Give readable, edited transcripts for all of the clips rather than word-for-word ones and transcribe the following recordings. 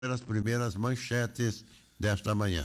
As primeiras manchetes desta manhã.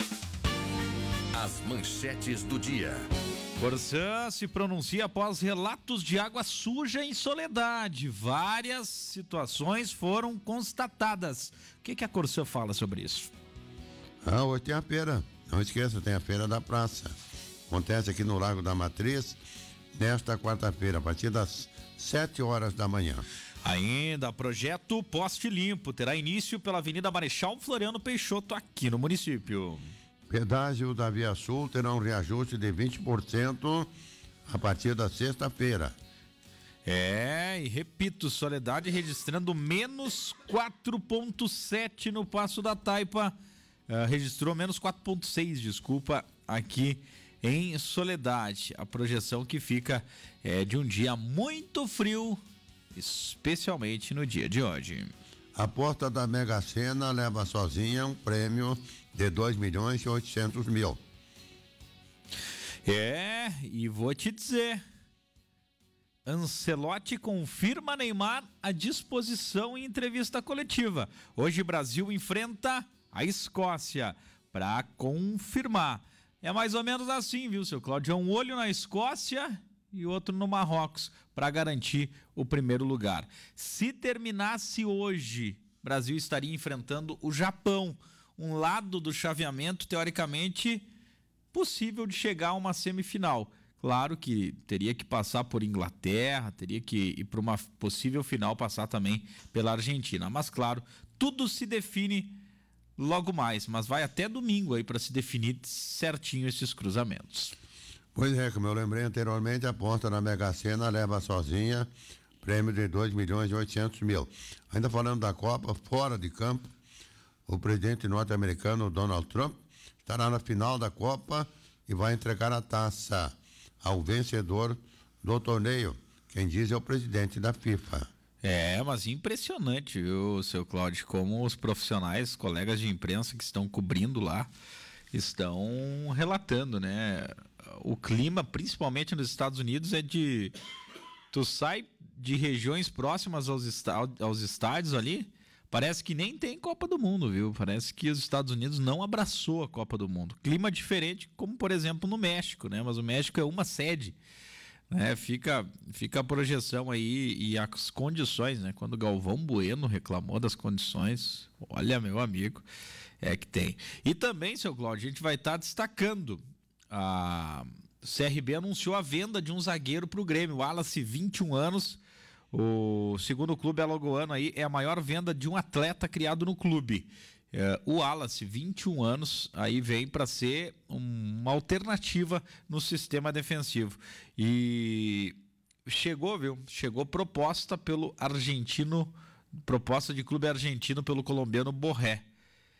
As manchetes do dia. Corsã se pronuncia após relatos de água suja em Soledade. Várias situações foram constatadas. O que a Corsã fala sobre isso? Hoje tem a feira. Não esqueça, tem a feira da praça. Acontece aqui no Lago da Matriz, nesta quarta-feira, a partir das 7 horas da manhã. Ainda, projeto Poste Limpo terá início pela Avenida Marechal Floriano Peixoto, aqui no município. Pedágio da Via Sul terá um reajuste de 20% a partir da sexta-feira. E repito, Soledade registrando menos 4,7 no Passo da Taipa. Registrou menos 4,6, desculpa, aqui em Soledade. A projeção que fica é de um dia muito frio, especialmente no dia de hoje. A aposta da Mega Sena leva sozinha um prêmio de 2.800.000. E vou te dizer, Ancelotti confirma Neymar à disposição em entrevista coletiva. Hoje Brasil enfrenta a Escócia para confirmar. É mais ou menos assim, viu, seu Cláudio? Um olho na Escócia e outro no Marrocos para garantir o primeiro lugar. Se terminasse hoje, o Brasil estaria enfrentando o Japão, um lado do chaveamento teoricamente possível de chegar a uma semifinal. Claro que teria que passar por Inglaterra, teria que ir para uma possível final, passar também pela Argentina. Mas claro, tudo se define logo mais, mas vai até domingo aí para se definir certinho esses cruzamentos. Pois é, como eu lembrei anteriormente, a aposta na Mega Sena leva sozinha prêmio de 2.800.000. Ainda falando da Copa, fora de campo, o presidente norte-americano Donald Trump estará na final da Copa e vai entregar a taça ao vencedor do torneio. Quem diz é o presidente da FIFA. Mas impressionante, viu, seu Cláudio, como os profissionais, colegas de imprensa que estão cobrindo lá, estão relatando, né? O clima, principalmente nos Estados Unidos, é de... Tu sai de regiões próximas aos estádios ali, parece que nem tem Copa do Mundo, viu? Parece que os Estados Unidos não abraçou a Copa do Mundo. Clima diferente, como por exemplo no México, né? Mas o México é uma sede, né? Fica a projeção aí e as condições, né? Quando o Galvão Bueno reclamou das condições, olha, meu amigo, é que tem. E também, seu Cláudio, a gente vai estar destacando, a CRB anunciou a venda de um zagueiro para o Grêmio, o Wallace, 21 anos, o segundo clube alagoano aí, é a maior venda de um atleta criado no clube. O Wallace, 21 anos, aí vem para ser uma alternativa no sistema defensivo. E chegou proposta pelo argentino, proposta de clube argentino pelo colombiano Borré.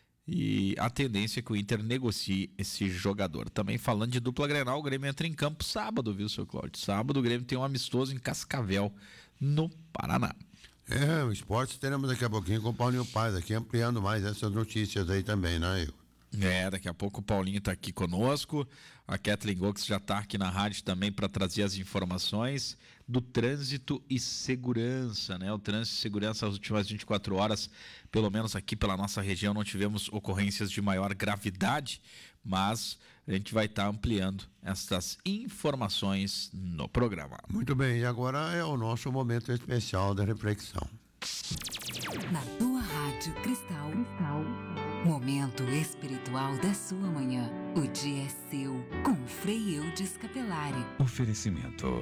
E a tendência é que o Inter negocie esse jogador. Também falando de dupla Grenal, o Grêmio entra em campo sábado, viu, seu Cláudio? Sábado o Grêmio tem um amistoso em Cascavel, no Paraná. O esporte teremos daqui a pouquinho com o Paulinho Paz aqui, ampliando mais essas notícias aí também, né, Igor? Daqui a pouco o Paulinho está aqui conosco, a Kathleen Gox já está aqui na rádio também para trazer as informações do trânsito e segurança, né? O trânsito e segurança as últimas 24 horas, pelo menos aqui pela nossa região, não tivemos ocorrências de maior gravidade, mas a gente vai estar ampliando essas informações no programa. Muito bem, e agora é o nosso momento especial de reflexão. Na tua rádio Cristal. Momento espiritual da sua manhã. O dia é seu, com Frei Eudes Capelari. Oferecimento.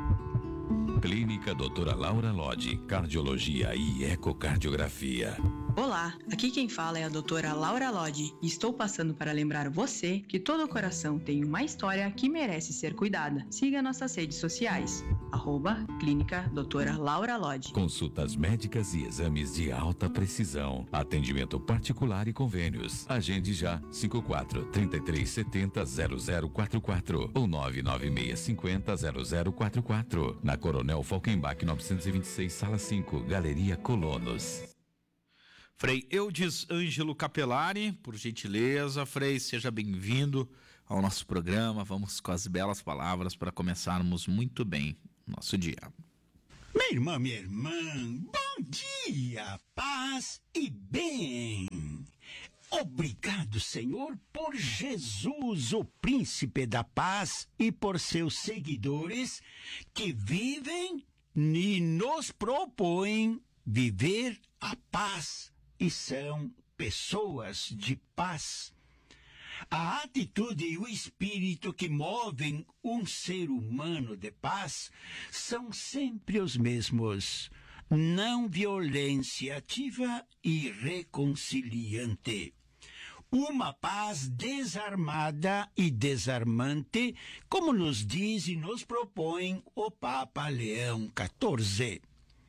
Clínica Doutora Laura Lodge, Cardiologia e Ecocardiografia. Olá, aqui quem fala é a doutora Laura Lodge e estou passando para lembrar você que todo coração tem uma história que merece ser cuidada. Siga nossas redes sociais, @Clínica Doutora Laura Lodge. Consultas médicas e exames de alta precisão. Atendimento particular e convênios. Agende já 54-3370-0044 ou 99650-0044. Na Coronel Falkenbach 926, Sala 5, Galeria Colonos. Frei Eudes Ângelo Capelari, por gentileza, Frei, seja bem-vindo ao nosso programa. Vamos com as belas palavras para começarmos muito bem nosso dia. Minha irmã, bom dia, paz e bem. Obrigado, Senhor, por Jesus, o príncipe da paz, e por seus seguidores que vivem e nos propõem viver a paz e são pessoas de paz. A atitude e o espírito que movem um ser humano de paz são sempre os mesmos. Não violência ativa e reconciliante. Uma paz desarmada e desarmante, como nos diz e nos propõe o Papa Leão XIV.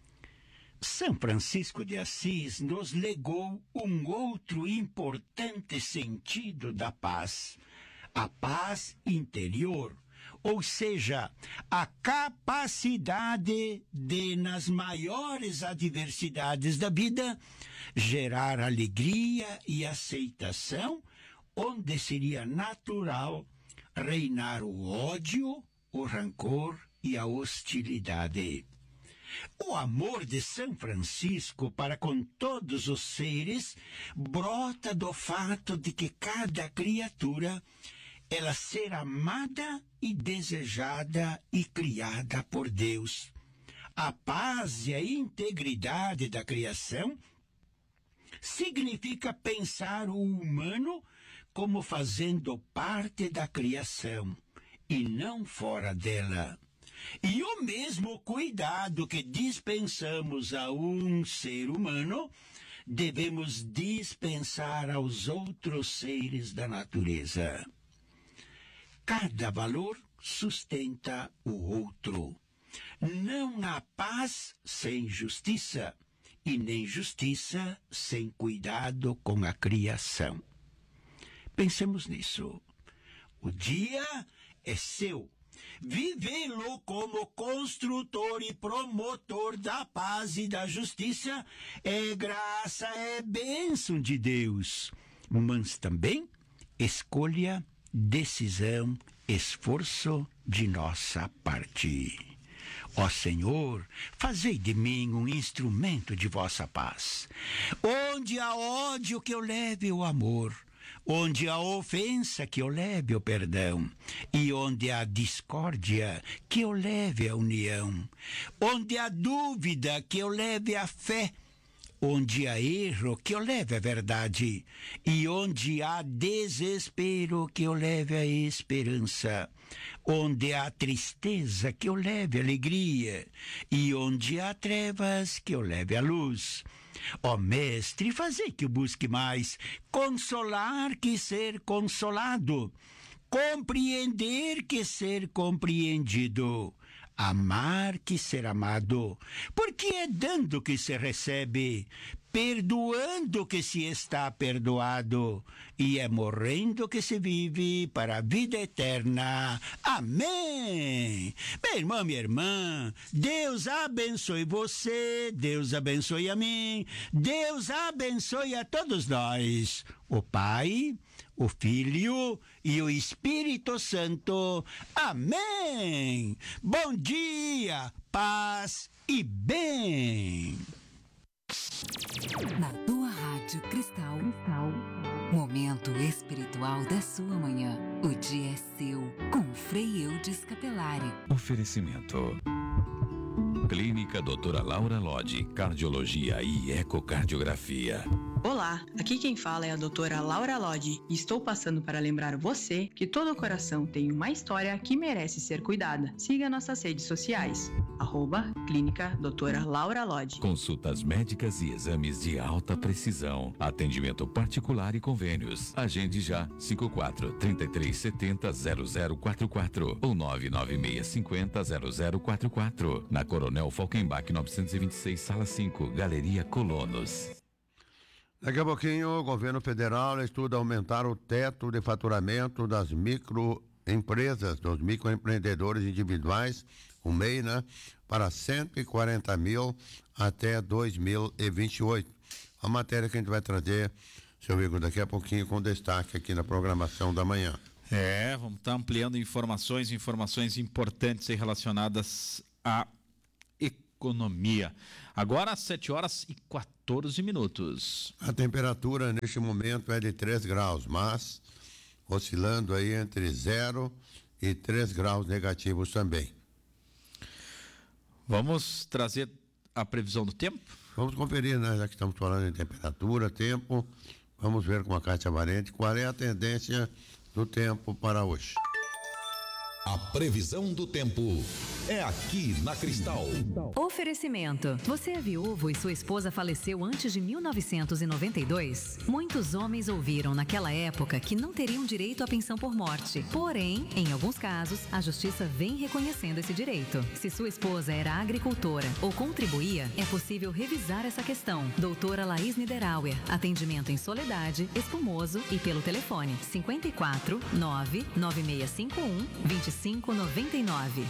São Francisco de Assis nos legou um outro importante sentido da paz, a paz interior, ou seja, a capacidade de, nas maiores adversidades da vida, gerar alegria e aceitação, onde seria natural reinar o ódio, o rancor e a hostilidade. O amor de São Francisco para com todos os seres brota do fato de que cada criatura ela ser amada e desejada e criada por Deus. A paz e a integridade da criação significa pensar o humano como fazendo parte da criação e não fora dela. E o mesmo cuidado que dispensamos a um ser humano, devemos dispensar aos outros seres da natureza. Cada valor sustenta o outro. Não há paz sem justiça, e nem justiça sem cuidado com a criação. Pensemos nisso. O dia é seu. Vivê-lo como construtor e promotor da paz e da justiça é graça, é bênção de Deus. Mas também escolha, decisão, esforço de nossa parte. Ó Senhor, fazei de mim um instrumento de vossa paz. Onde há ódio, que eu leve o amor. Onde há ofensa, que eu leve o perdão. E onde há discórdia, que eu leve a união. Onde há dúvida, que eu leve a fé. Onde há erro, que eu leve a verdade. E onde há desespero, que eu leve a esperança. Onde há tristeza, que eu leve a alegria. E onde há trevas, que eu leve a luz. Ó Mestre, fazei que eu busque mais consolar que ser consolado, compreender que ser compreendido, amar que ser amado, porque é dando que se recebe, perdoando que se está perdoado, e é morrendo que se vive para a vida eterna. Amém! Meu irmão, minha irmã, Deus abençoe você, Deus abençoe a mim, Deus abençoe a todos nós. O Pai, o Filho e o Espírito Santo. Amém! Bom dia, paz e bem! Na tua Rádio Cristal, momento espiritual da sua manhã. O dia é seu, com Frei Eudes Capelari. Oferecimento. Clínica Doutora Laura Lodge, Cardiologia e Ecocardiografia. Olá, aqui quem fala é a doutora Laura Lodge e estou passando para lembrar você que todo coração tem uma história que merece ser cuidada. Siga nossas redes sociais, @Clínica Doutora Laura Lodge. Consultas médicas e exames de alta precisão. Atendimento particular e convênios. Agende já 54-3370-0044 ou 99650-0044. Na Coronel Falkenbach 926, Sala 5, Galeria Colonos. Daqui a pouquinho, o governo federal estuda aumentar o teto de faturamento das microempresas, dos microempreendedores individuais, o MEI, né, para 140 mil até 2028. A matéria que a gente vai trazer, seu Igor, daqui a pouquinho com destaque aqui na programação da manhã. Vamos estar ampliando informações importantes aí relacionadas à economia. Agora, 7h14. A temperatura neste momento é de 3 graus, mas oscilando aí entre 0 e 3 graus negativos também. Vamos trazer a previsão do tempo? Vamos conferir, né? Já que estamos falando em temperatura, tempo, vamos ver com a Kátia Valente qual é a tendência do tempo para hoje. A previsão do tempo é aqui na Cristal. Oferecimento. Você é viúvo e sua esposa faleceu antes de 1992? Muitos homens ouviram naquela época que não teriam direito à pensão por morte. Porém, em alguns casos, a justiça vem reconhecendo esse direito. Se sua esposa era agricultora ou contribuía, é possível revisar essa questão. Doutora Laís Niederauer. Atendimento em Soledade, Espumoso e pelo telefone 54 99651 2599.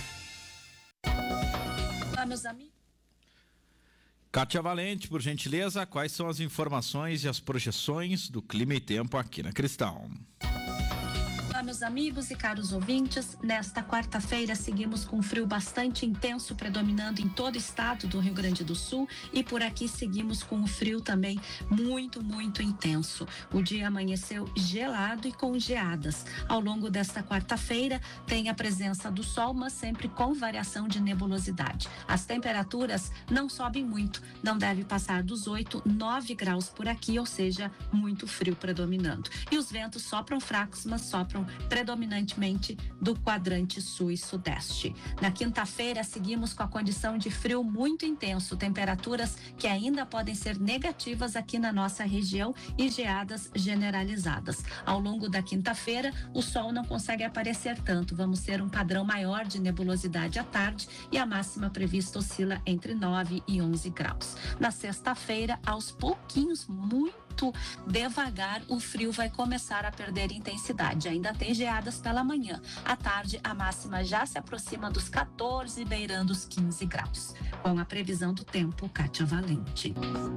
Olá, meus amigos. Kátia Valente, por gentileza, quais são as informações e as projeções do clima e tempo aqui na Cristal? Olá, meus amigos e caros ouvintes. Nesta quarta-feira, seguimos com frio bastante intenso predominando em todo o estado do Rio Grande do Sul e por aqui seguimos com o frio também muito, muito intenso. O dia amanheceu gelado e com geadas. Ao longo desta quarta-feira, tem a presença do sol, mas sempre com variação de nebulosidade. As temperaturas não sobem muito, não deve passar dos 8, 9 graus por aqui, ou seja, muito frio predominando. E os ventos sopram fracos, mas sopram predominantemente do quadrante sul e sudeste. Na quinta-feira, seguimos com a condição de frio muito intenso, temperaturas que ainda podem ser negativas aqui na nossa região e geadas generalizadas. Ao longo da quinta-feira, o sol não consegue aparecer tanto, vamos ter um padrão maior de nebulosidade à tarde e a máxima prevista oscila entre 9 e 11 graus. Na sexta-feira, aos pouquinhos, muito devagar, o frio vai começar a perder intensidade. Ainda tem geadas pela manhã. À tarde, a máxima já se aproxima dos 14, beirando os 15 graus. Com a previsão do tempo, Kátia Valente.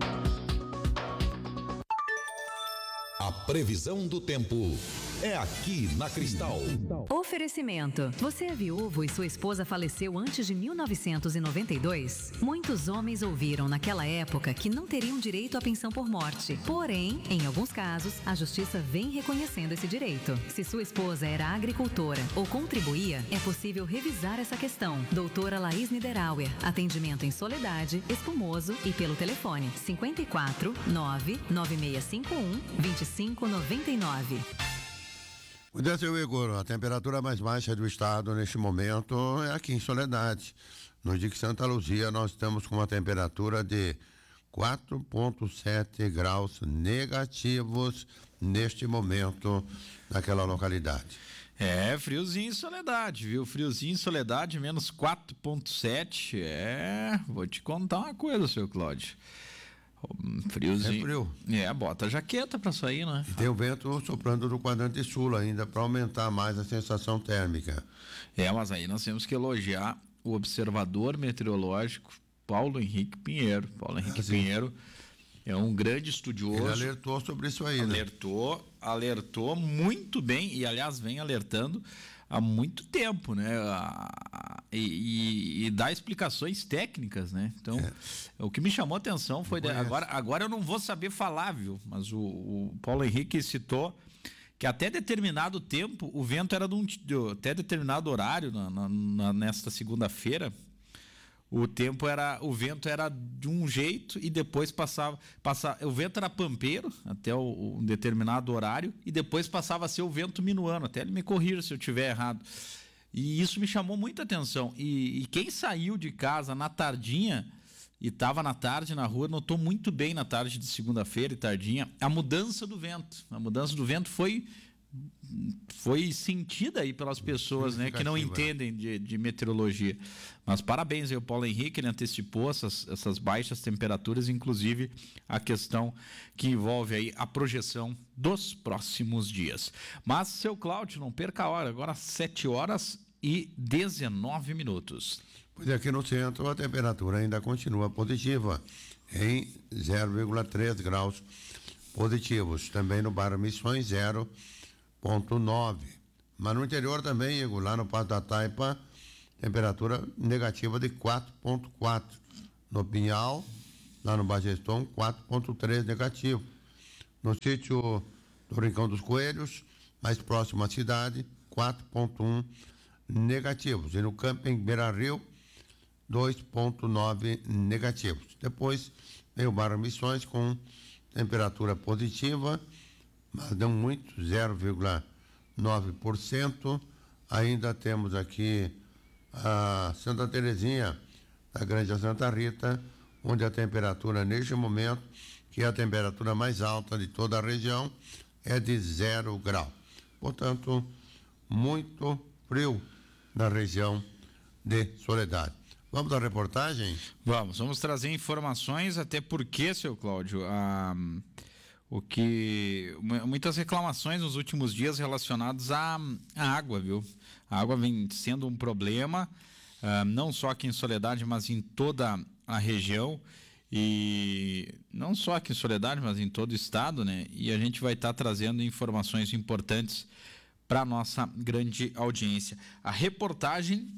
A previsão do tempo é aqui na Cristal. Oferecimento. Você é viúvo e sua esposa faleceu antes de 1992? Muitos homens ouviram naquela época que não teriam direito à pensão por morte. Porém, em alguns casos, a justiça vem reconhecendo esse direito. Se sua esposa era agricultora ou contribuía, é possível revisar essa questão. Doutora Laís Niederauer. Atendimento em Soledade, Espumoso e pelo telefone 54 99651 2599. Cuidado, seu Igor, a temperatura mais baixa do estado neste momento é aqui em Soledade. No Dique Santa Luzia, nós estamos com uma temperatura de 4,7 graus negativos neste momento naquela localidade. É, friozinho em Soledade, viu? Friozinho em Soledade, menos 4,7. Vou te contar uma coisa, seu Cláudio. Friozinho. É frio. Bota a jaqueta pra sair, né? E tem o vento soprando do quadrante sul ainda para aumentar mais a sensação térmica. Mas aí nós temos que elogiar o observador meteorológico Paulo Henrique Pinheiro. Paulo Henrique Pinheiro é um grande estudioso. Ele alertou sobre isso aí, alertou muito bem e, aliás, vem alertando há muito tempo, né? E dá explicações técnicas, né? Então, o que me chamou a atenção foi... Agora eu não vou saber falar, viu? Mas o Paulo Henrique citou que até determinado tempo, o vento era até determinado horário, nesta segunda-feira, o vento era de um jeito e depois passava, o vento era pampeiro até um determinado horário e depois passava a ser o vento minuano, até ele me corrija se eu estiver errado. E isso me chamou muita atenção. E quem saiu de casa na tardinha e estava na tarde na rua, notou muito bem na tarde de segunda-feira e tardinha a mudança do vento. A mudança do vento foi sentida aí pelas pessoas, né, que não entendem de meteorologia. Mas parabéns aí ao Paulo Henrique, ele antecipou essas baixas temperaturas, inclusive a questão que envolve aí a projeção dos próximos dias. Mas, seu Cláudio, não perca a hora, agora 7h19. Pois aqui no centro a temperatura ainda continua positiva, em 0,3 graus positivos. Também no bairro Missões, 0,9. Mas no interior também, Igor, lá no Passo da Taipa, temperatura negativa de 4,4. No Pinhal, lá no Bageston, 4,3 negativo. No sítio do Rincão dos Coelhos, mais próximo à cidade, 4,1 negativos. E no camping Beira Rio, 2,9 negativos. Depois veio o Barra Missões com temperatura positiva, mas não muito, 0,9%. Ainda temos aqui a Santa Terezinha, da Grande Santa Rita, onde a temperatura neste momento, que é a temperatura mais alta de toda a região, é de 0 grau. Portanto, muito frio na região de Soledade. Vamos à reportagem? Vamos trazer informações, até porque, seu Cláudio, muitas reclamações nos últimos dias relacionadas à água, viu? A água vem sendo um problema, não só aqui em Soledade, mas em toda a região, e não só aqui em Soledade, mas em todo o estado, né? E a gente vai estar trazendo informações importantes para a nossa grande audiência. A reportagem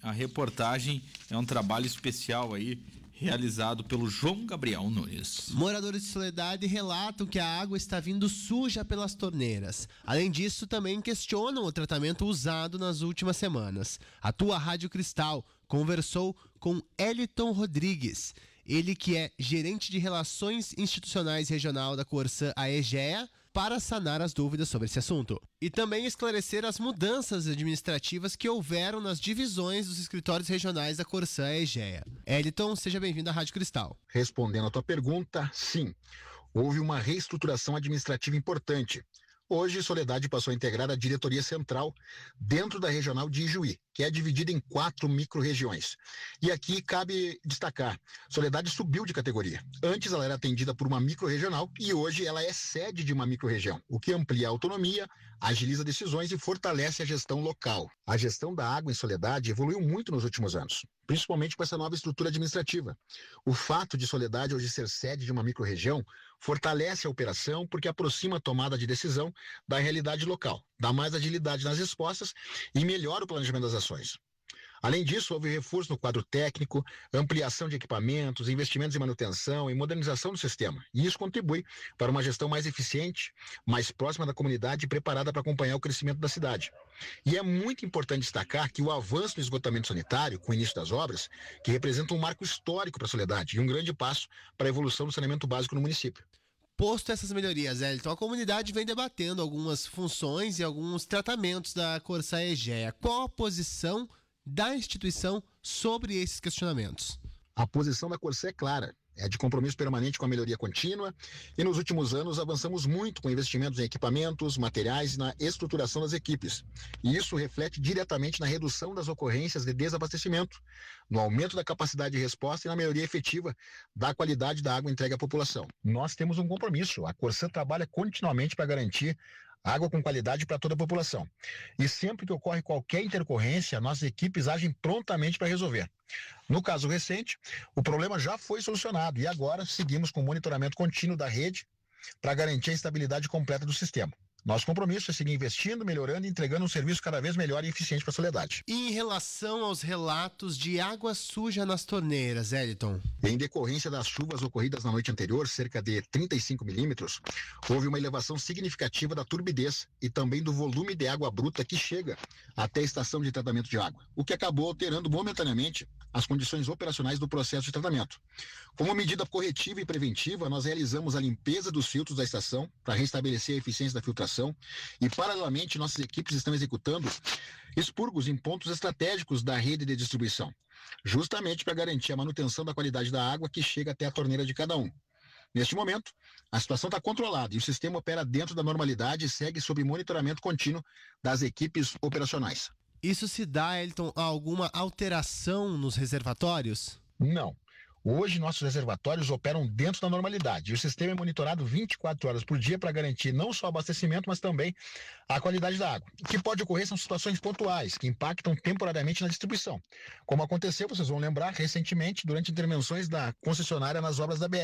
é um trabalho especial aí, realizado pelo João Gabriel Nunes. Moradores de Soledade relatam que a água está vindo suja pelas torneiras. Além disso, também questionam o tratamento usado nas últimas semanas. A tua Rádio Cristal conversou com Eliton Rodrigues, ele que é gerente de Relações Institucionais Regional da Corsã AEGEA, para sanar as dúvidas sobre esse assunto. E também esclarecer as mudanças administrativas que houveram nas divisões dos escritórios regionais da Corsã AEGEA. Eliton, seja bem-vindo à Rádio Cristal. Respondendo à tua pergunta, sim, houve uma reestruturação administrativa importante. Hoje, Soledade passou a integrar a diretoria central dentro da regional de Ijuí, que é dividida em 4 micro-regiões. E aqui cabe destacar, Soledade subiu de categoria. Antes ela era atendida por uma micro-regional e hoje ela é sede de uma micro-região, o que amplia a autonomia, agiliza decisões e fortalece a gestão local. A gestão da água em Soledade evoluiu muito nos últimos anos, principalmente com essa nova estrutura administrativa. O fato de Soledade hoje ser sede de uma micro-região fortalece a operação porque aproxima a tomada de decisão da realidade local, dá mais agilidade nas respostas e melhora o planejamento das ações. Além disso, houve reforço no quadro técnico, ampliação de equipamentos, investimentos em manutenção e modernização do sistema. E isso contribui para uma gestão mais eficiente, mais próxima da comunidade e preparada para acompanhar o crescimento da cidade. E é muito importante destacar que o avanço no esgotamento sanitário, com o início das obras, que representa um marco histórico para a Soledade e um grande passo para a evolução do saneamento básico no município. Posto essas melhorias, Eliton, a comunidade vem debatendo algumas funções e alguns tratamentos da Corsã AEGEA. Qual a posição da instituição sobre esses questionamentos? A posição da Corsã é clara, é de compromisso permanente com a melhoria contínua e nos últimos anos avançamos muito com investimentos em equipamentos, materiais e na estruturação das equipes. E isso reflete diretamente na redução das ocorrências de desabastecimento, no aumento da capacidade de resposta e na melhoria efetiva da qualidade da água entregue à população. Nós temos um compromisso, a Corsã trabalha continuamente para garantir água com qualidade para toda a população. E sempre que ocorre qualquer intercorrência, nossas equipes agem prontamente para resolver. No caso recente, o problema já foi solucionado e agora seguimos com o monitoramento contínuo da rede para garantir a estabilidade completa do sistema. Nosso compromisso é seguir investindo, melhorando e entregando um serviço cada vez melhor e eficiente para a Soledade. E em relação aos relatos de água suja nas torneiras, Eliton? Em decorrência das chuvas ocorridas na noite anterior, cerca de 35 milímetros, houve uma elevação significativa da turbidez e também do volume de água bruta que chega até a estação de tratamento de água, o que acabou alterando momentaneamente as condições operacionais do processo de tratamento. Como medida corretiva e preventiva, nós realizamos a limpeza dos filtros da estação para restabelecer a eficiência da filtração e, paralelamente, nossas equipes estão executando expurgos em pontos estratégicos da rede de distribuição, justamente para garantir a manutenção da qualidade da água que chega até a torneira de cada um. Neste momento, a situação está controlada e o sistema opera dentro da normalidade e segue sob monitoramento contínuo das equipes operacionais. Isso se dá, Eliton, a alguma alteração nos reservatórios? Não. Hoje, nossos reservatórios operam dentro da normalidade e o sistema é monitorado 24 horas por dia para garantir não só o abastecimento, mas também a qualidade da água. O que pode ocorrer são situações pontuais que impactam temporariamente na distribuição, como aconteceu, vocês vão lembrar, recentemente, durante intervenções da concessionária nas obras da BR.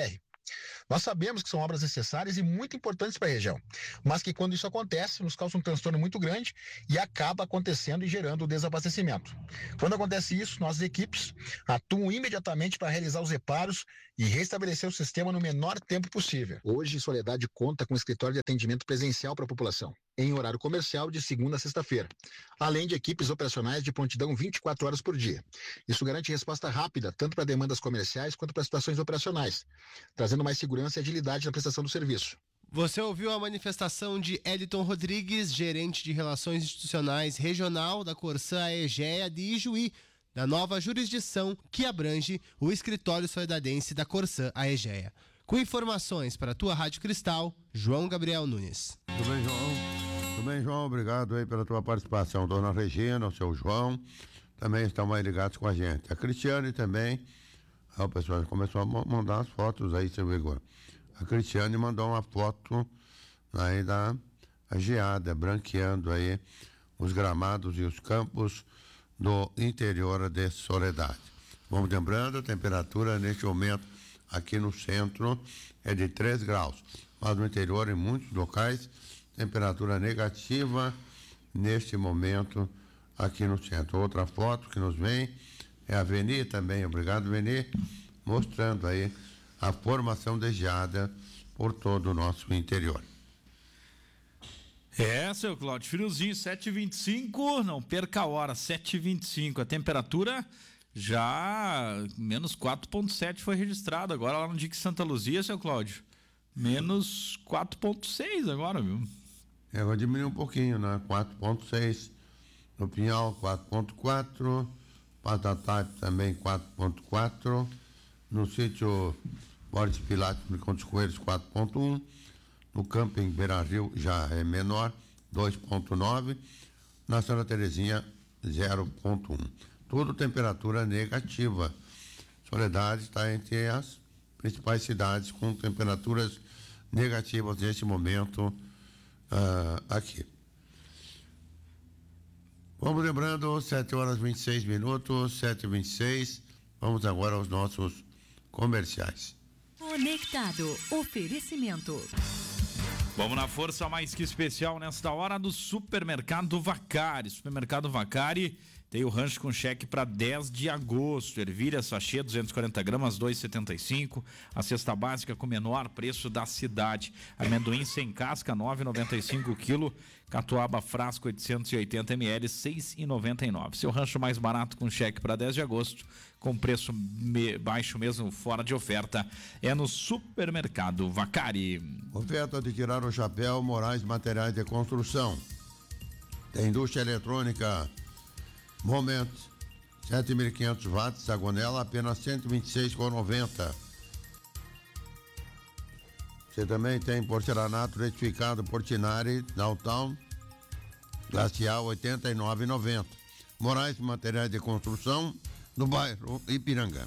Nós sabemos que são obras necessárias e muito importantes para a região, mas que quando isso acontece, nos causa um transtorno muito grande e acaba acontecendo e gerando o desabastecimento. Quando acontece isso, nossas equipes atuam imediatamente para realizar os reparos e restabelecer o sistema no menor tempo possível. Hoje, Soledade conta com um escritório de atendimento presencial para a população, em horário comercial de segunda a sexta-feira, além de equipes operacionais de prontidão 24 horas por dia. Isso garante resposta rápida, tanto para demandas comerciais quanto para situações operacionais, trazendo mais segurança e agilidade na prestação do serviço. Você ouviu a manifestação de Eliton Rodrigues, gerente de Relações Institucionais Regional da Corsã Aegea de Ijuí, da nova jurisdição que abrange o escritório soledadense da Corsã Aegea. Com informações para a tua Rádio Cristal, João Gabriel Nunes. Tudo bem, João? Tudo bem, João? Obrigado aí pela tua participação. Dona Regina, o seu João, também estão aí ligados com a gente. A Cristiane também. O pessoal começou a mandar as fotos aí, seu Igor. A Cristiane mandou uma foto aí da geada, branqueando aí os gramados e os campos do interior de Soledade. Vamos lembrando, a temperatura neste momento aqui no centro é de 3 graus, mas no interior, em muitos locais, temperatura negativa neste momento aqui no centro. Outra foto que nos vem é a Veni também, obrigado Veni, mostrando aí a formação de geada por todo o nosso interior. Seu Cláudio, friozinho, 7h25, não perca a hora, 7h25, a temperatura já menos 4,7 foi registrado agora lá no Dique Santa Luzia, seu Cláudio, menos 4,6 agora, viu? Vai diminuir um pouquinho, né? 4,6, no Pinhal 4,4, Patatá também 4,4, no sítio Borges Pilates, no Contos Coelhos 4,1, no camping Beira Rio já é menor, 2,9, na Santa Terezinha 0,1. Tudo temperatura negativa. Soledade está entre as principais cidades com temperaturas negativas neste momento aqui. Vamos lembrando, 7h26, 7h26. Vamos agora aos nossos comerciais. Conectado. Oferecimento. Vamos na força mais que especial nesta hora do Supermercado Vacari. Supermercado Vacari tem o rancho com cheque para 10 de agosto. Ervilha sachê 240 gramas, 2,75. A cesta básica com menor preço da cidade. Amendoim sem casca, 9,95 quilo. Catuaba frasco 880 ml, 6,99. Seu rancho mais barato com cheque para 10 de agosto, com preço baixo mesmo, fora de oferta, é no Supermercado Vacari. Oferta de tirar o chapéu, Moraes Materiais de Construção. Tem indústria eletrônica Momento, 7.500 watts, agonela, apenas 126,90. Você também tem porcelanato retificado Portinari, Downtown, Glacial, 89,90. Moraes Materiais de Construção, no bairro Ipiranga.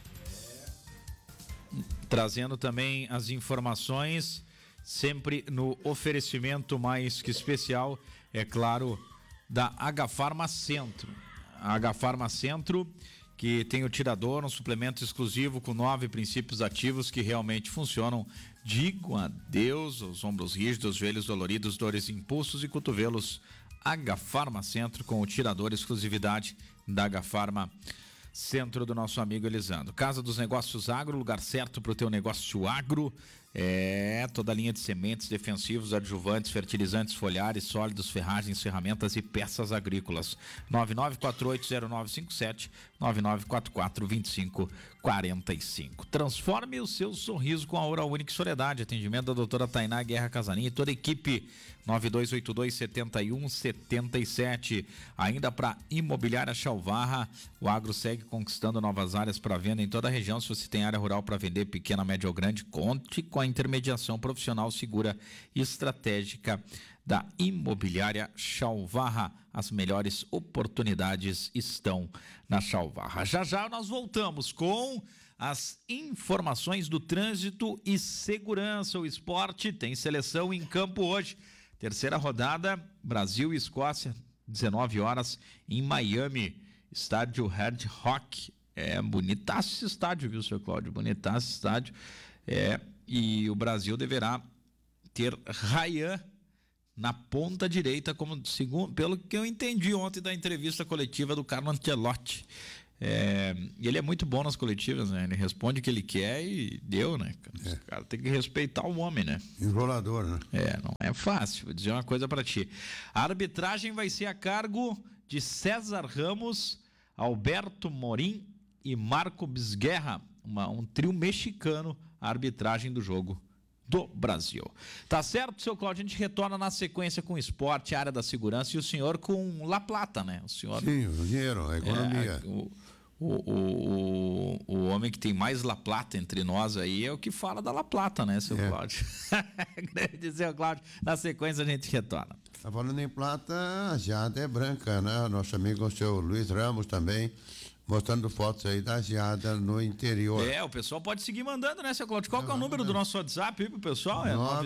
Trazendo também as informações, sempre no oferecimento mais que especial, é claro, da H-Farma Centro. A H-Farma Centro, que tem o tirador, um suplemento exclusivo com 9 princípios ativos que realmente funcionam. Digo adeus aos ombros rígidos, joelhos doloridos, dores, impulsos e cotovelos. H-Farma Centro com o tirador, exclusividade da H-Farma Centro do nosso amigo Elisandro. Casa dos Negócios Agro, lugar certo para o teu negócio agro. Toda a linha de sementes, defensivos, adjuvantes, fertilizantes foliares, sólidos, ferragens, ferramentas e peças agrícolas. 99480957, 99442545. Transforme o seu sorriso com a Oral Unique Soledade. Atendimento da doutora Tainá Guerra Casaninha e toda a equipe. 9282-7177. Ainda para Imobiliária Chalvarra, o agro segue conquistando novas áreas para venda em toda a região. Se você tem área rural para vender, pequena, média ou grande, conte com a intermediação profissional segura e estratégica da Imobiliária Chalvarra. As melhores oportunidades estão na Chalvarra. Já já nós voltamos com as informações do trânsito e segurança. O esporte tem seleção em campo hoje. Terceira rodada, Brasil e Escócia, 19 horas em Miami, estádio Hard Rock. Bonitaço esse estádio, viu, seu Cláudio? Bonitaço esse estádio. E o Brasil deverá ter Ryan na ponta direita, como segundo, pelo que eu entendi ontem da entrevista coletiva do Carlo Ancelotti. Ele é muito bom nas coletivas, né? Ele responde o que ele quer e deu, né? Os caras têm que respeitar o homem, né? Enrolador, né? Não é fácil. Vou dizer uma coisa pra ti. A arbitragem vai ser a cargo de César Ramos, Alberto Morim e Marco Bisguerra, um trio mexicano, a arbitragem do jogo do Brasil. Tá certo, seu Cláudio? A gente retorna na sequência com o esporte, a área da segurança e o senhor com La Plata, né? O senhor... Sim, o dinheiro, a economia. O homem que tem mais La Plata entre nós aí é o que fala da La Plata, né, seu Cláudio? Grande seu Cláudio. Na sequência a gente retorna. Tá falando em plata, a geada é branca, né? Nosso amigo, o seu Luiz Ramos também, mostrando fotos aí da geada no interior. O pessoal pode seguir mandando, né, seu Cláudio? Qual que é o número do nosso WhatsApp aí pro pessoal?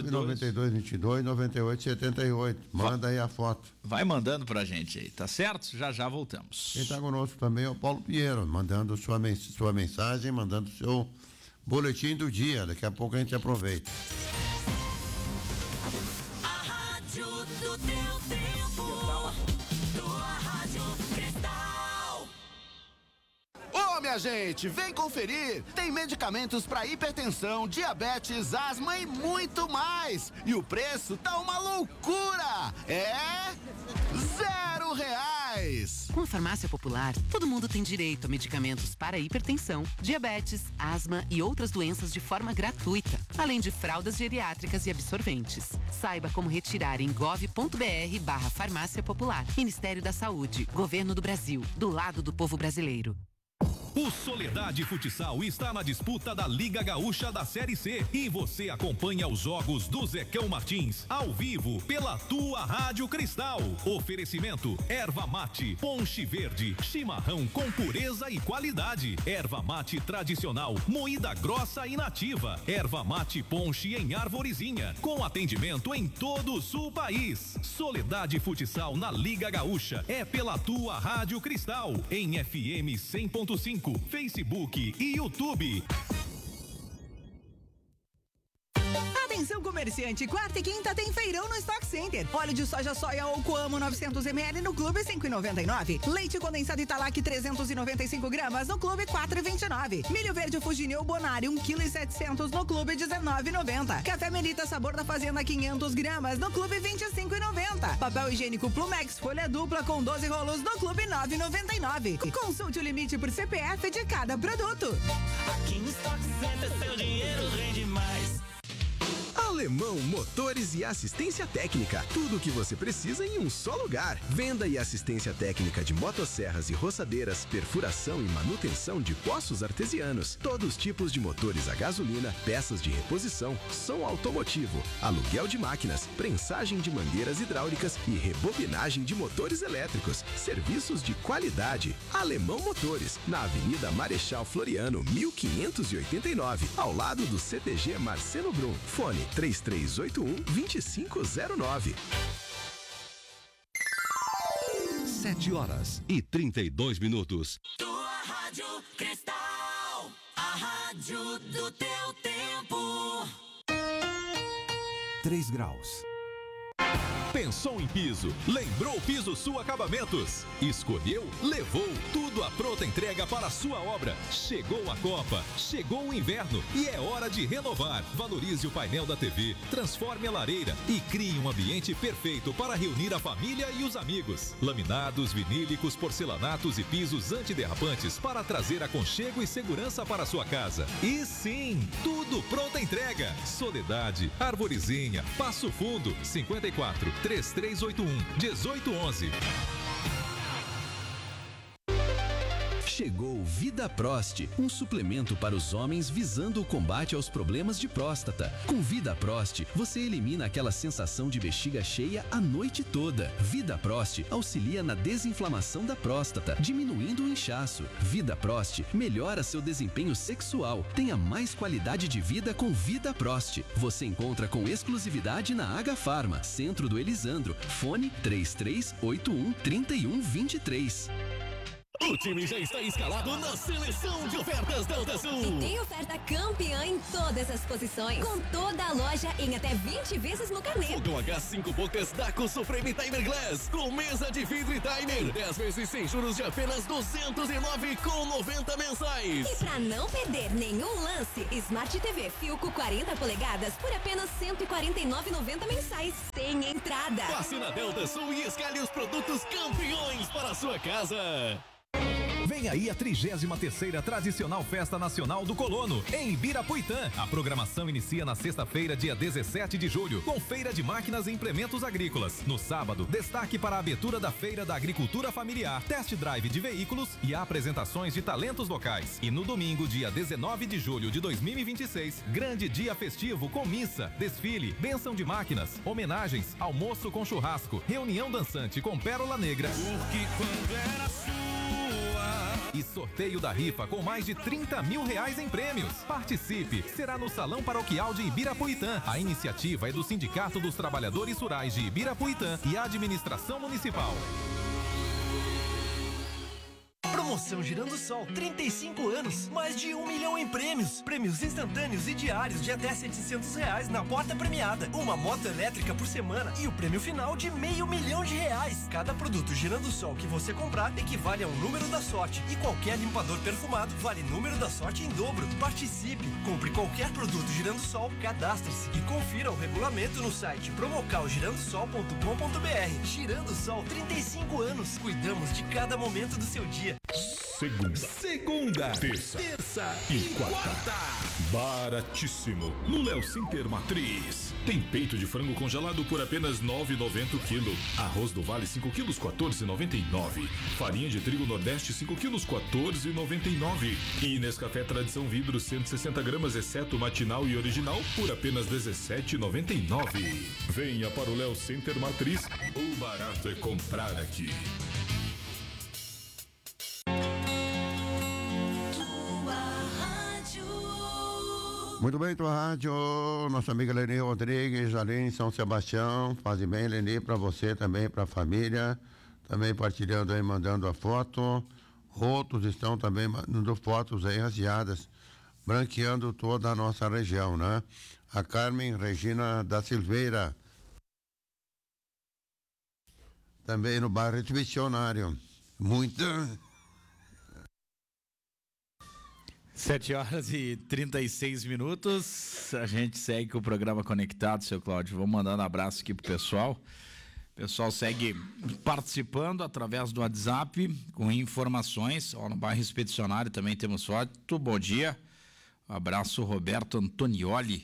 992229878. Manda aí a foto. Vai mandando pra gente aí, tá certo? Já voltamos. Quem tá conosco também é o Paulo Pinheiro, mandando sua mensagem, mandando seu boletim do dia. Daqui a pouco a gente aproveita. A rádio do teu tempo. Tua Rádio Cristal. Ô, minha gente, vem conferir! Tem medicamentos para hipertensão, diabetes, asma e muito mais! E o preço tá uma loucura! R$0! Com a Farmácia Popular, todo mundo tem direito a medicamentos para hipertensão, diabetes, asma e outras doenças de forma gratuita, além de fraldas geriátricas e absorventes. Saiba como retirar em gov.br/Farmácia Popular. Ministério da Saúde, Governo do Brasil, do lado do povo brasileiro. O Soledade Futsal está na disputa da Liga Gaúcha da Série C e você acompanha os jogos do Zecão Martins ao vivo pela tua Rádio Cristal. Oferecimento: erva mate, ponche verde, chimarrão com pureza e qualidade. Erva mate tradicional, moída grossa e nativa. Erva mate ponche em arvorezinha, com atendimento em todo o sul país. Soledade Futsal na Liga Gaúcha é pela tua Rádio Cristal em FM 100.5. Facebook e YouTube. Atenção comerciante, quarta e quinta tem feirão no Stock Center. Óleo de soja ou Coamo 900 ml no Clube 5,99. Leite condensado Italac 395 gramas no Clube 4,29. Milho verde Fugineu Bonari 1,7 kg no Clube 19,90. Café Melita Sabor da Fazenda 500 gramas no Clube 25,90. Papel higiênico Plumex folha dupla com 12 rolos no Clube 9,99. Consulte o limite por CPF de cada produto. Aqui no Stock Center seu dinheiro rende mais. Alemão Motores e Assistência Técnica. Tudo o que você precisa em um só lugar. Venda e assistência técnica de motosserras e roçadeiras, perfuração e manutenção de poços artesianos. Todos os tipos de motores a gasolina, peças de reposição, som automotivo, aluguel de máquinas, prensagem de mangueiras hidráulicas e rebobinagem de motores elétricos. Serviços de qualidade. Alemão Motores, na Avenida Marechal Floriano, 1589, ao lado do CTG Marcelo Brum. Fone 3381-2509. 7h32. Tua Rádio Cristal, a rádio do teu tempo. 3 graus. Pensou em piso? Lembrou Piso Sul Acabamentos. Escolheu? Levou. Tudo à pronta entrega para a sua obra. Chegou a Copa, chegou o inverno e é hora de renovar. Valorize o painel da TV, transforme a lareira e crie um ambiente perfeito para reunir a família e os amigos. Laminados, vinílicos, porcelanatos e pisos antiderrapantes para trazer aconchego e segurança para a sua casa. E sim, tudo pronta entrega. Soledade, Arvorezinha, Passo Fundo, 54 3381 1811. Chegou Vida Prost, um suplemento para os homens visando o combate aos problemas de próstata. Com Vida Prost, você elimina aquela sensação de bexiga cheia a noite toda. Vida Prost auxilia na desinflamação da próstata, diminuindo o inchaço. Vida Prost melhora seu desempenho sexual. Tenha mais qualidade de vida com Vida Prost. Você encontra com exclusividade na H Farma, Centro do Elisandro. Fone 3381-3123. O time já está escalado na seleção de ofertas Delta Sul. E tem oferta campeã em todas as posições. Com toda a loja em até 20 vezes no carnê. Fogão H5 bocas Daco Supreme Timer Glass. Com mesa de vidro e timer. 10 vezes sem juros de apenas 209,90 mensais. E pra não perder nenhum lance, Smart TV Filco 40 polegadas por apenas 149,90 mensais. Sem entrada. Passe na Delta Sul e escale os produtos campeões para a sua casa. Vem aí a 33ª Tradicional Festa Nacional do Colono, em Ibirapuitã. A programação inicia na sexta-feira, dia 17 de julho, com feira de máquinas e implementos agrícolas. No sábado, destaque para a abertura da Feira da Agricultura Familiar, test drive de veículos e apresentações de talentos locais. E no domingo, dia 19 de julho de 2026, grande dia festivo com missa, desfile, bênção de máquinas, homenagens, almoço com churrasco, reunião dançante com Pérola Negra. Porque quando era sua. E sorteio da rifa com mais de R$30 mil em prêmios. Participe! Será no Salão Paroquial de Ibirapuitã. A iniciativa é do Sindicato dos Trabalhadores Rurais de Ibirapuitã e a Administração Municipal. Promoção Girando Sol, 35 anos, mais de 1 milhão em prêmios. Prêmios instantâneos e diários de até R$700 na porta premiada. Uma moto elétrica por semana e o prêmio final de R$500 mil. Cada produto Girando Sol que você comprar equivale a um número da sorte. E qualquer limpador perfumado vale número da sorte em dobro. Participe, compre qualquer produto Girando Sol, cadastre-se e confira o regulamento no site promocalgirandosol.com.br. Girando Sol, 35 anos. Cuidamos de cada momento do seu dia. Segunda, terça e quarta. Baratíssimo. No Léo Center Matriz. Tem peito de frango congelado por apenas R$ 9,90 o quilo. Arroz do Vale 5 quilos, R$ 14,99. Farinha de trigo Nordeste 5 quilos, R$ 14,99. E Nescafé Tradição Vidro 160 gramas, exceto matinal e original, por apenas R$ 17,99. Venha para o Léo Center Matriz. O barato é comprar aqui. Muito bem, tua rádio, nossa amiga Leni Rodrigues, ali em São Sebastião, faz bem, Leni, para você também, para a família, também partilhando aí, mandando a foto, outros estão também mandando fotos aí raseadas, branqueando toda a nossa região, né? A Carmen Regina da Silveira, também no bairro Missionário, muita... 7h36. A gente segue com o programa conectado, seu Cláudio. Vou mandando abraço aqui pro pessoal. O pessoal segue participando através do WhatsApp com informações. No bairro Expedicionário também temos foto. Bom dia. Um abraço, Roberto Antonioli.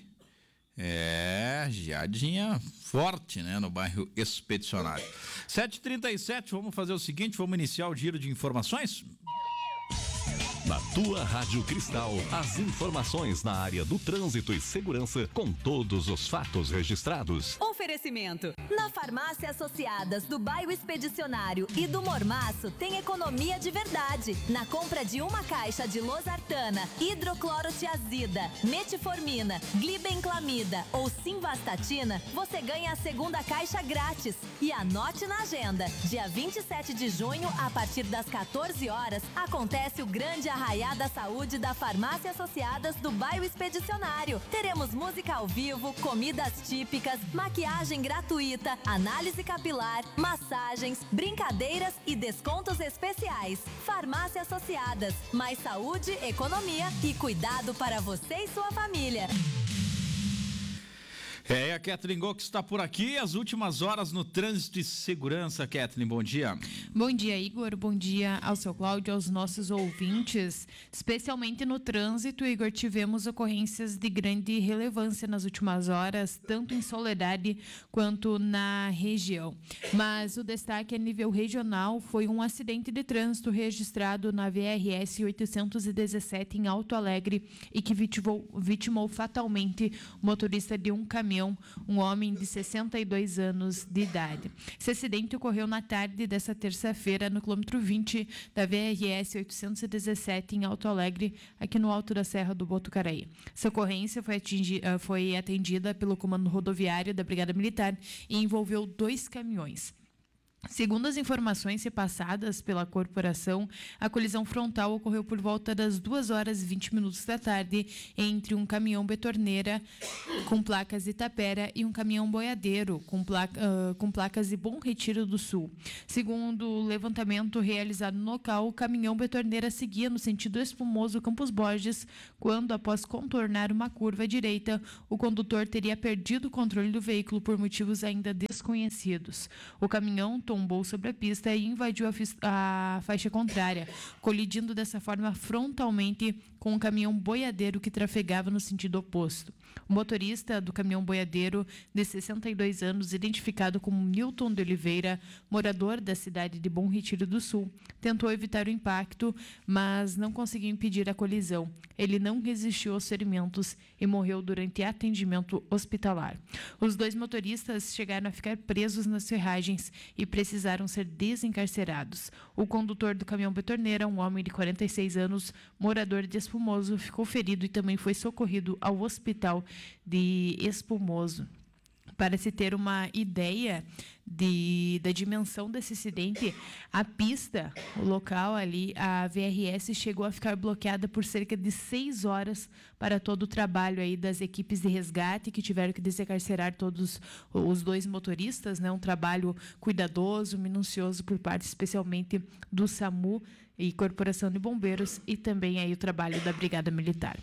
Geadinha forte, né? No bairro Expedicionário. 7h37, vamos fazer o seguinte, vamos iniciar o giro de informações? Na tua Rádio Cristal, as informações na área do trânsito e segurança com todos os fatos registrados. Oferecimento. Na Farmácia Associadas do Bairro Expedicionário e do Mormaço tem economia de verdade. Na compra de uma caixa de losartana, hidroclorotiazida, metformina, glibenclamida ou simvastatina, você ganha a segunda caixa grátis. E anote na agenda, dia 27 de junho, a partir das 14 horas, acontece o grande Arraiá da Saúde da Farmácia Associadas do Bairro Expedicionário. Teremos música ao vivo, comidas típicas, maquiagem gratuita, análise capilar, massagens, brincadeiras e descontos especiais. Farmácia Associadas, mais saúde, economia e cuidado para você e sua família. A Kathleen Gox está por aqui, as últimas horas no trânsito e segurança. Kathleen, bom dia. Bom dia, Igor. Bom dia ao seu Cláudio, aos nossos ouvintes. Especialmente no trânsito, Igor, tivemos ocorrências de grande relevância nas últimas horas, tanto em Soledade quanto na região. Mas o destaque a nível regional foi um acidente de trânsito registrado na VRS 817 em Alto Alegre e que vitimou fatalmente o motorista de um caminhão, um homem de 62 anos de idade. Esse acidente ocorreu na tarde dessa terça-feira no quilômetro 20 da VRS 817 em Alto Alegre, aqui no alto da Serra do Botucaraí. Essa ocorrência foi atendida pelo Comando Rodoviário da Brigada Militar e envolveu 2 caminhões. Segundo as informações repassadas pela corporação, a colisão frontal ocorreu por volta das 2h20 da tarde entre um caminhão betorneira com placas Itapera e um caminhão boiadeiro com placas de Bom Retiro do Sul. Segundo o levantamento realizado no local, o caminhão betorneira seguia no sentido Espumoso Campos Borges, quando, após contornar uma curva à direita, o condutor teria perdido o controle do veículo por motivos ainda desconhecidos. O caminhão tombou sobre a pista e invadiu a faixa contrária, colidindo dessa forma frontalmente com um caminhão boiadeiro que trafegava no sentido oposto. O motorista do caminhão boiadeiro, de 62 anos, identificado como Newton de Oliveira, morador da cidade de Bom Retiro do Sul, tentou evitar o impacto, mas não conseguiu impedir a colisão. Ele não resistiu aos ferimentos e morreu durante atendimento hospitalar. Os 2 motoristas chegaram a ficar presos nas ferragens e precisaram ser desencarcerados. O condutor do caminhão betorneira, um homem de 46 anos, morador de Espumoso, ficou ferido e também foi socorrido ao hospital de Espumoso. Para se ter uma ideia da dimensão desse acidente, a pista, o local ali, a VRS, chegou a ficar bloqueada por cerca de 6 horas para todo o trabalho aí das equipes de resgate, que tiveram que desencarcerar todos os 2 motoristas, né? Um trabalho cuidadoso, minucioso por parte especialmente do SAMU e Corporação de Bombeiros, e também aí o trabalho da Brigada Militar.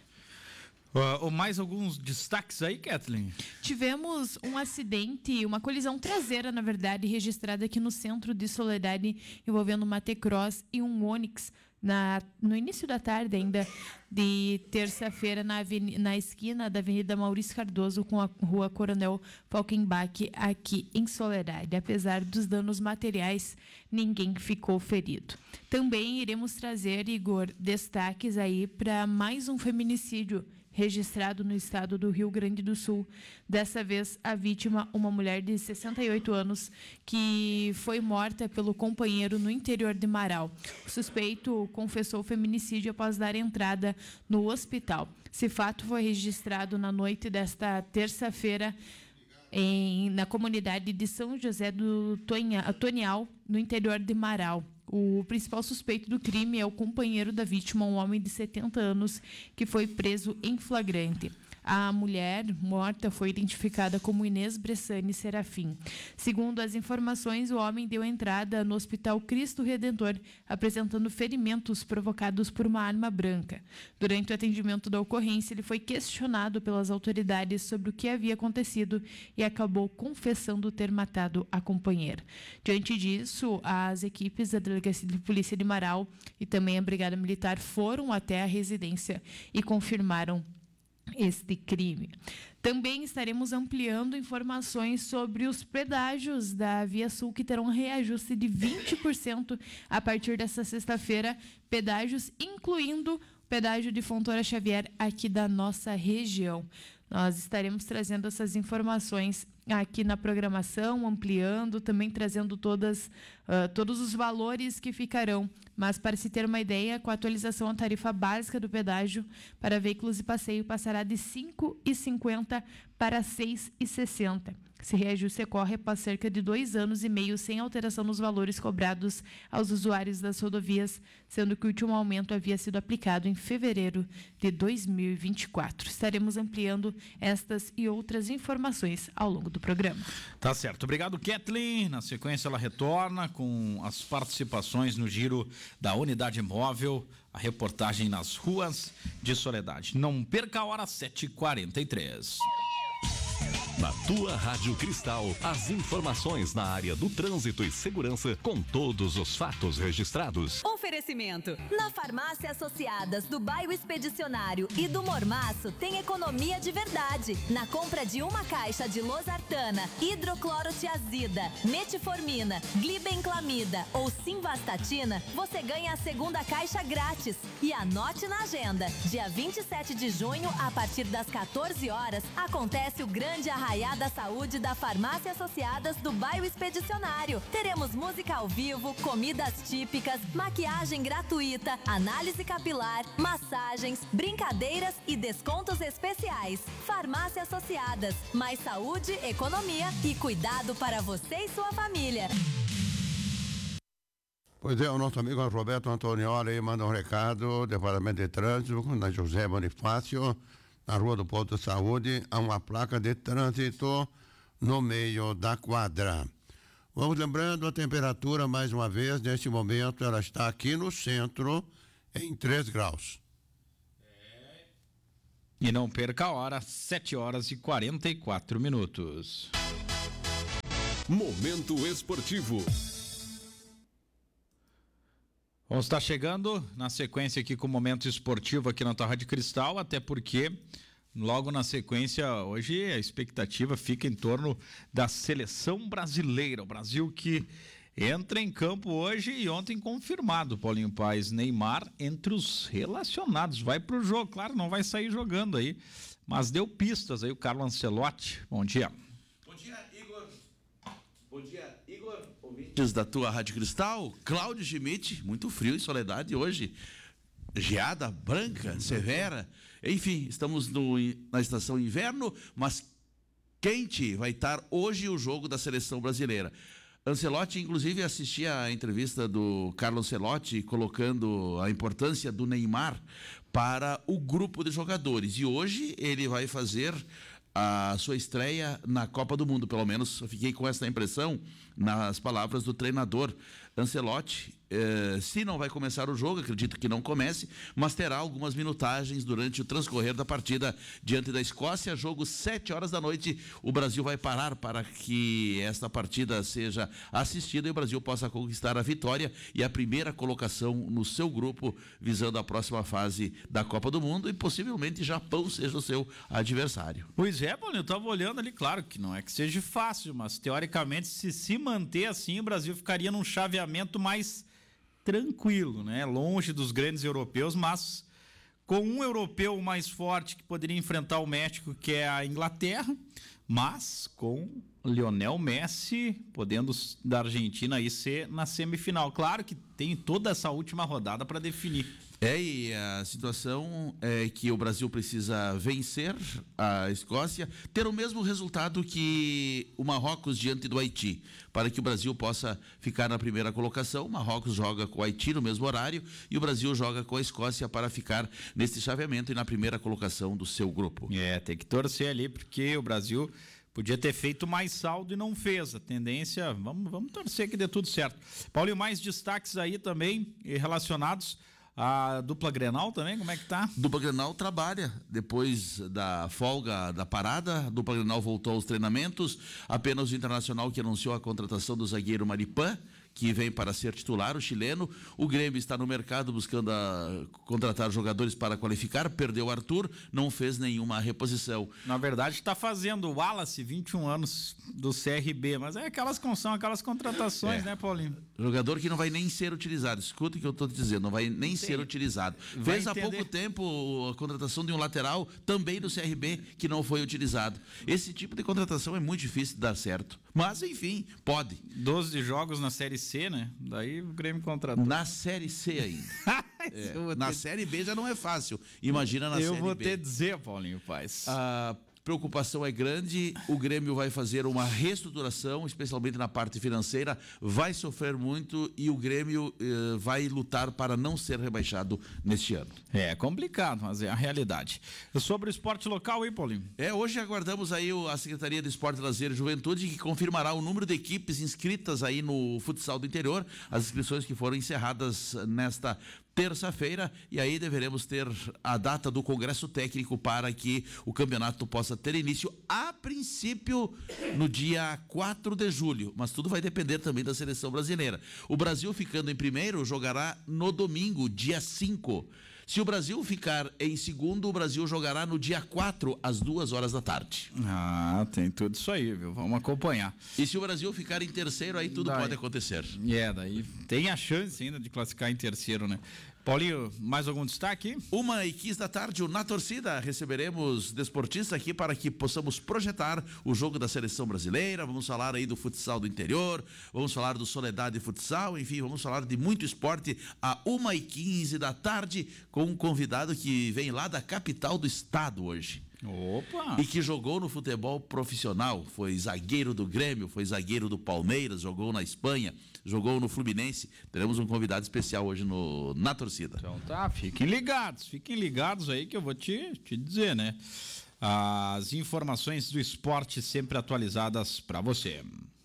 Mais alguns destaques aí, Kathleen? Tivemos um acidente, uma colisão traseira, na verdade, registrada aqui no centro de Soledade, envolvendo uma T-Cross e um Onix, no início da tarde ainda de terça-feira, na esquina da Avenida Maurício Cardoso com a Rua Coronel Falkenbach, aqui em Soledade. Apesar dos danos materiais, ninguém ficou ferido. Também iremos trazer, Igor, destaques aí para mais um feminicídio registrado no estado do Rio Grande do Sul. Dessa vez, a vítima, uma mulher de 68 anos, que foi morta pelo companheiro no interior de Marau. O suspeito confessou o feminicídio após dar entrada no hospital. Esse fato foi registrado na noite desta terça-feira na comunidade de São José do Tonial, no interior de Marau. O principal suspeito do crime é o companheiro da vítima, um homem de 70 anos, que foi preso em flagrante. A mulher morta foi identificada como Inês Bressani Serafim. Segundo as informações, o homem deu entrada no Hospital Cristo Redentor, apresentando ferimentos provocados por uma arma branca. Durante o atendimento da ocorrência, ele foi questionado pelas autoridades sobre o que havia acontecido e acabou confessando ter matado a companheira. Diante disso, as equipes da Delegacia de Polícia de Marau e também a Brigada Militar foram até a residência e confirmaram este crime. Também estaremos ampliando informações sobre os pedágios da Via Sul, que terão reajuste de 20% a partir desta sexta-feira, pedágios incluindo o pedágio de Fontoura Xavier aqui da nossa região. Nós estaremos trazendo essas informações aqui na programação, ampliando, também trazendo todos os valores que ficarão. Mas, para se ter uma ideia, com a atualização, a tarifa básica do pedágio para veículos de passeio passará de R$ 5,50 para R$ 6,60. Esse reajuste ocorre após cerca de 2 anos e meio sem alteração nos valores cobrados aos usuários das rodovias, sendo que o último aumento havia sido aplicado em fevereiro de 2024. Estaremos ampliando estas e outras informações ao longo do programa. Tá certo. Obrigado, Kathleen. Na sequência, ela retorna com as participações no giro da Unidade Móvel, a reportagem nas ruas de Soledade. Não perca a hora, 7h43. Na tua Rádio Cristal, as informações na área do trânsito e segurança com todos os fatos registrados. Oferecimento. Na Farmácia Associadas do Bairro Expedicionário e do Mormaço tem economia de verdade. Na compra de uma caixa de losartana, hidroclorotiazida, metformina, glibenclamida ou simvastatina, você ganha a segunda caixa grátis. E anote na agenda, dia 27 de junho, a partir das 14 horas, acontece o grande Arraiá da Saúde da Farmácia Associadas do Bairro Expedicionário. Teremos música ao vivo, comidas típicas, maquiagem gratuita, análise capilar, massagens, brincadeiras e descontos especiais. Farmácia Associadas, mais saúde, economia e cuidado para você e sua família. Pois é, o nosso amigo Roberto Antonioli aí manda um recado, Departamento de Trânsito, na José Bonifácio, na Rua do Posto de Saúde, há uma placa de trânsito no meio da quadra. Vamos lembrando a temperatura, mais uma vez, neste momento, ela está aqui no centro, em 3 graus. E não perca a hora, 7 horas e 44 minutos. Momento esportivo. Vamos estar chegando na sequência aqui com o Momento Esportivo aqui na tua Rádio Cristal, até porque logo na sequência hoje a expectativa fica em torno da seleção brasileira. O Brasil que entra em campo hoje e ontem confirmado, Paulinho Paes, Neymar entre os relacionados. Vai pro jogo, claro, não vai sair jogando aí, mas deu pistas aí o Carlo Ancelotti. Bom dia. Bom dia, Igor. Bom dia, Igor. Ouvintes da tua Rádio Cristal, Cláudio Schmidt, muito frio e soledade hoje. Geada branca, severa. Enfim, estamos na estação inverno, mas quente vai estar hoje o jogo da seleção brasileira. Ancelotti, inclusive, assistia a entrevista do Carlo Ancelotti colocando a importância do Neymar para o grupo de jogadores. E hoje ele vai fazer a sua estreia na Copa do Mundo, pelo menos eu fiquei com essa impressão nas palavras do treinador Ancelotti. Se não vai começar o jogo, acredito que não comece, mas terá algumas minutagens durante o transcorrer da partida diante da Escócia. Jogo 7 horas da noite. O Brasil vai parar para que esta partida seja assistida e o Brasil possa conquistar a vitória e a primeira colocação no seu grupo, visando a próxima fase da Copa do Mundo, e possivelmente Japão seja o seu adversário. Pois é, Paulinho, eu estava olhando ali, claro que não é que seja fácil, mas teoricamente se manter assim, o Brasil ficaria num chaveamento mais tranquilo, né? Longe dos grandes europeus, mas com um europeu mais forte que poderia enfrentar o México, que é a Inglaterra, mas com Lionel Messi podendo da Argentina aí ser na semifinal. Claro que tem toda essa última rodada para definir. E a situação é que o Brasil precisa vencer a Escócia, ter o mesmo resultado que o Marrocos diante do Haiti, para que o Brasil possa ficar na primeira colocação. O Marrocos joga com o Haiti no mesmo horário e o Brasil joga com a Escócia para ficar nesse chaveamento e na primeira colocação do seu grupo. Tem que torcer ali, porque o Brasil podia ter feito mais saldo e não fez. A tendência, vamos torcer que dê tudo certo. Paulinho, mais destaques aí também relacionados a dupla Grenal também, como é que tá? Dupla Grenal trabalha depois da folga da parada. A dupla Grenal voltou aos treinamentos. Apenas o Internacional que anunciou a contratação do zagueiro Maripan, que vem para ser titular, o chileno. O Grêmio está no mercado buscando contratar jogadores para qualificar. Perdeu o Arthur, não fez nenhuma reposição. Na verdade está fazendo o Wallace, 21 anos, do CRB, mas são aquelas contratações, né, Paulinho? Jogador que não vai nem ser utilizado. Escuta o que eu estou te dizendo, não vai nem ser utilizado. Fez há pouco tempo a contratação de um lateral, também do CRB, que não foi utilizado. Esse tipo de contratação é muito difícil de dar certo. Mas, enfim, pode. 12 jogos na Série C, né? Daí o Grêmio contratou. Na Série C ainda. Na Série B já não é fácil. Imagina na Série B. Eu vou te dizer, Paulinho Paes. A preocupação é grande. O Grêmio vai fazer uma reestruturação, especialmente na parte financeira. Vai sofrer muito e o Grêmio vai lutar para não ser rebaixado neste ano. É complicado, mas é a realidade. Sobre o esporte local, hein, Paulinho? Hoje aguardamos aí a Secretaria de Esporte, Lazer e Juventude, que confirmará o número de equipes inscritas aí no futsal do interior. As inscrições que foram encerradas nesta terça-feira, e aí deveremos ter a data do Congresso Técnico para que o campeonato possa ter início, a princípio, no dia 4 de julho, mas tudo vai depender também da seleção brasileira. O Brasil, ficando em primeiro, jogará no domingo, dia 5. Se o Brasil ficar em segundo, o Brasil jogará no dia 4, às 2h da tarde. Tem tudo isso aí, viu? Vamos acompanhar. E se o Brasil ficar em terceiro, aí tudo pode acontecer. Daí tem a chance ainda de classificar em terceiro, né? Paulinho, mais algum destaque? 1h15 da tarde, Na Torcida, receberemos desportistas aqui para que possamos projetar o jogo da seleção brasileira. Vamos falar aí do futsal do interior, vamos falar do Soledade Futsal, enfim, vamos falar de muito esporte a 1h15 da tarde com um convidado que vem lá da capital do estado hoje. Opa! E que jogou no futebol profissional, foi zagueiro do Grêmio, foi zagueiro do Palmeiras, jogou na Espanha, jogou no Fluminense. Teremos um convidado especial hoje na torcida. Então tá, fiquem ligados aí que eu vou te dizer, né? As informações do esporte sempre atualizadas para você.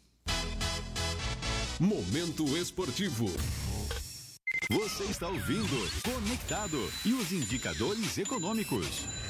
Momento esportivo. Você está ouvindo Conectado e os indicadores econômicos.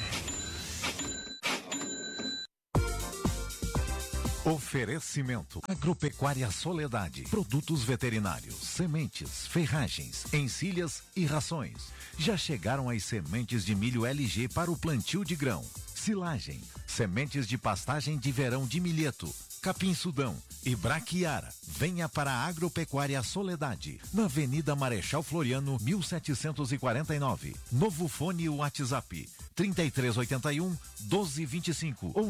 Oferecimento: Agropecuária Soledade, produtos veterinários, sementes, ferragens, encilhas e rações. Já chegaram as sementes de milho LG para o plantio de grão, silagem, sementes de pastagem de verão de milheto, capim-sudão e braquiara. Venha para a Agropecuária Soledade, na Avenida Marechal Floriano, 1749. Novo fone WhatsApp 3381-1225 ou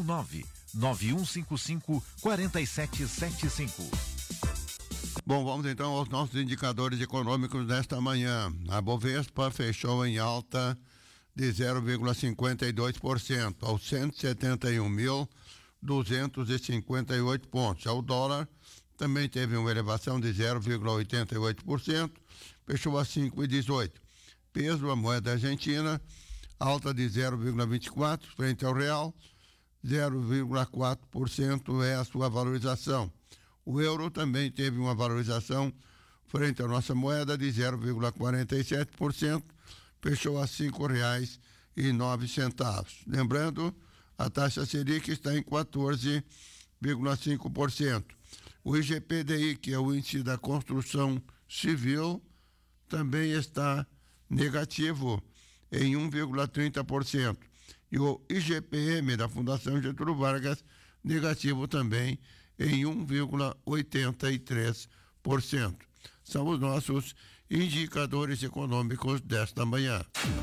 99155-4775. Bom, vamos então aos nossos indicadores econômicos desta manhã. A Bovespa fechou em alta de 0,52% aos 171.258 pontos. O dólar também teve uma elevação de 0,88%, fechou a 5,18. Peso, a moeda argentina, alta de 0,24% frente ao real, 0,4% é a sua valorização. O euro também teve uma valorização frente à nossa moeda de 0,47%, fechou a R$ 5,09. Lembrando, a taxa Selic está em 14,5%. O IGPDI, que é o índice da construção civil, também está negativo em 1,30%. E o IGPM da Fundação Getúlio Vargas, negativo também em 1,83%. São os nossos indicadores econômicos desta manhã.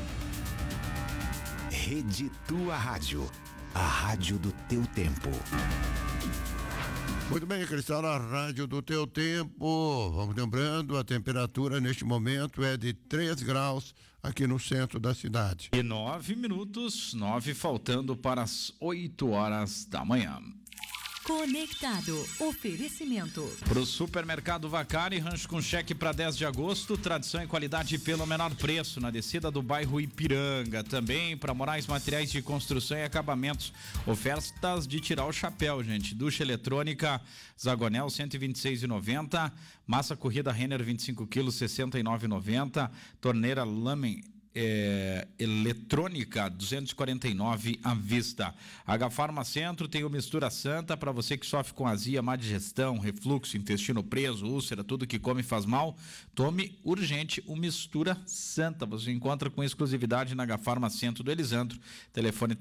Rede Tua Rádio, a rádio do teu tempo. Muito bem, Cristal, na rádio do teu tempo. Vamos lembrando, a temperatura neste momento é de 3 graus aqui no centro da cidade. E 9 minutos, 9 faltando para as 8 horas da manhã. Conectado. Oferecimento. Pro Supermercado Vacari, rancho com cheque para 10 de agosto, tradição e qualidade pelo menor preço, na descida do bairro Ipiranga. Também para Moraes Materiais de Construção e Acabamentos. Ofertas de tirar o chapéu, gente. Ducha eletrônica Zagonel, 126,90. Massa corrida Renner, 25 quilos, 69,90. Torneira Lamen eletrônica 249 à vista. H-Farma Centro tem o Mistura Santa para você que sofre com azia, má digestão, refluxo, intestino preso, úlcera, tudo que come faz mal. Tome urgente o Mistura Santa. Você encontra com exclusividade na H-Farma Centro do Elisandro. Telefone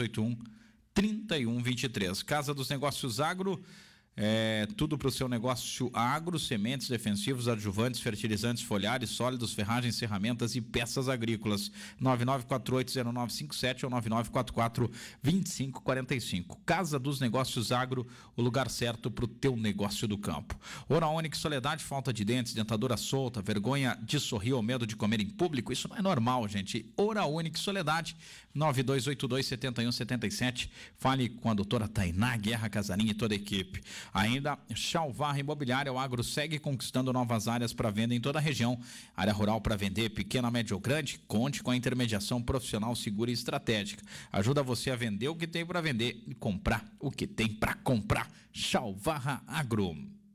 3381-3123. Casa dos Negócios Agro. Tudo para o seu negócio agro, sementes, defensivos, adjuvantes, fertilizantes, foliares, sólidos, ferragens, ferramentas e peças agrícolas. 9948-0957 ou 9944-2545. Casa dos Negócios Agro, o lugar certo para o teu negócio do campo. Oral Unique Soledade, falta de dentes, dentadura solta, vergonha de sorrir ou medo de comer em público, isso não é normal, gente. Oral Unique Soledade, 9282-7177. Fale com a doutora Tainá Guerra Casarinha e toda a equipe. Ainda, Chalvarra Imobiliária, o agro segue conquistando novas áreas para venda em toda a região. Área rural para vender, pequena, média ou grande, conte com a intermediação profissional segura e estratégica. Ajuda você a vender o que tem para vender e comprar o que tem para comprar. Chalvarra Agro.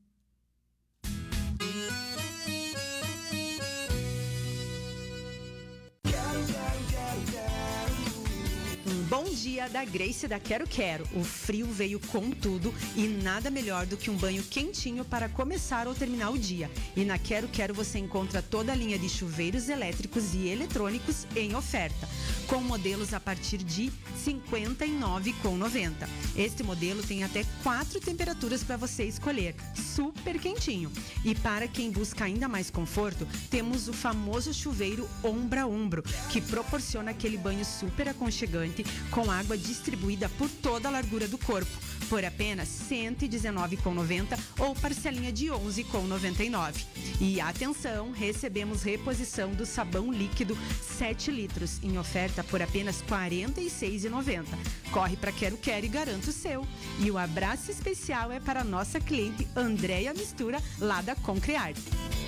Bom dia da Grace da Quero Quero. O frio veio com tudo e nada melhor do que um banho quentinho para começar ou terminar o dia. E na Quero Quero você encontra toda a linha de chuveiros elétricos e eletrônicos em oferta, com modelos a partir de R$ 59,90. Este modelo tem até 4 temperaturas para você escolher, super quentinho. E para quem busca ainda mais conforto, temos o famoso chuveiro ombro a ombro, que proporciona aquele banho super aconchegante com com água distribuída por toda a largura do corpo, por apenas R$ 119,90 ou parcelinha de R$ 11,99. E atenção, recebemos reposição do sabão líquido 7 litros em oferta por apenas R$ 46,90. Corre para Quero Quero e garanta o seu. E o abraço especial é para a nossa cliente Andréia Mistura, lá da Concrear.